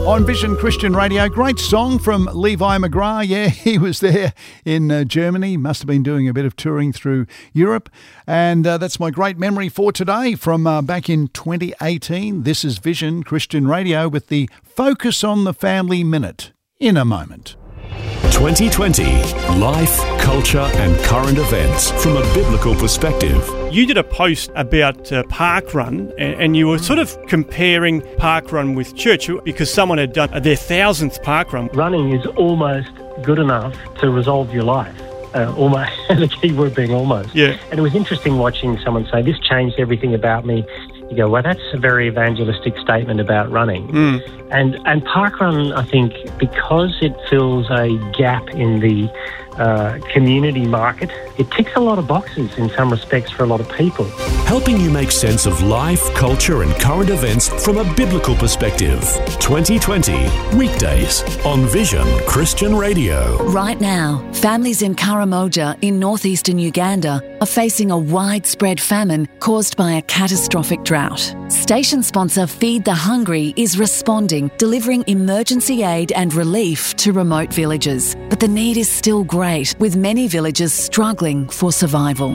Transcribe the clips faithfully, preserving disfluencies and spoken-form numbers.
On Vision Christian Radio, great song from Levi McGrath. Yeah, he was there in uh, Germany, must have been doing a bit of touring through Europe. And uh, that's my great memory for today from uh, back in twenty eighteen. This is Vision Christian Radio with the Focus on the Family Minute in a moment. twenty twenty, life, culture and current events from a biblical perspective. You did a post about uh, parkrun and, and you were sort of comparing parkrun with church because someone had done their thousandth parkrun. Running is almost good enough to resolve your life. Uh, almost, the key word being almost. Yeah. And it was interesting watching someone say, this changed everything about me. You go, well, that's a very evangelistic statement about running. Mm. And and parkrun, I think, because it fills a gap in the uh, community market, it ticks a lot of boxes in some respects for a lot of people. Helping you make sense of life, culture and current events from a biblical perspective. twenty twenty, weekdays on Vision Christian Radio. Right now, families in Karamoja in northeastern Uganda are facing a widespread famine caused by a catastrophic drought. Station sponsor Feed the Hungry is responding, delivering emergency aid and relief to remote villages. But the need is still great, with many villages struggling for survival.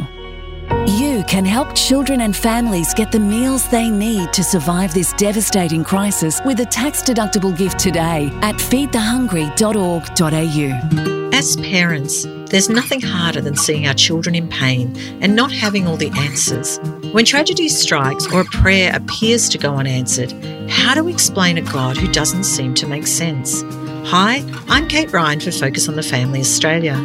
You can help children and families get the meals they need to survive this devastating crisis with a tax-deductible gift today at feed the hungry dot org dot a u. As parents, there's nothing harder than seeing our children in pain and not having all the answers. When tragedy strikes or a prayer appears to go unanswered, how do we explain a God who doesn't seem to make sense? Hi, I'm Kate Ryan for Focus on the Family Australia.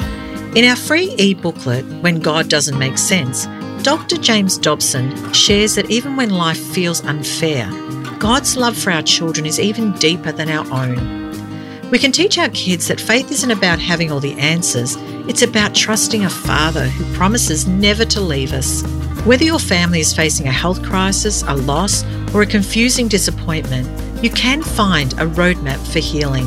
In our free e-booklet, When God Doesn't Make Sense, Doctor James Dobson shares that even when life feels unfair, God's love for our children is even deeper than our own. We can teach our kids that faith isn't about having all the answers, it's about trusting a Father who promises never to leave us. Whether your family is facing a health crisis, a loss, or a confusing disappointment, you can find a roadmap for healing.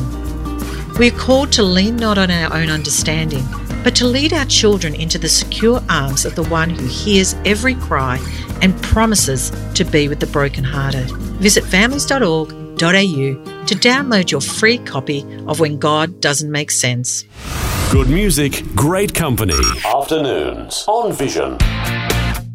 We are called to lean not on our own understanding, but to lead our children into the secure arms of the one who hears every cry and promises to be with the brokenhearted. Visit families dot org dot a u to download your free copy of When God Doesn't Make Sense. Good music, great company. Afternoons on Vision.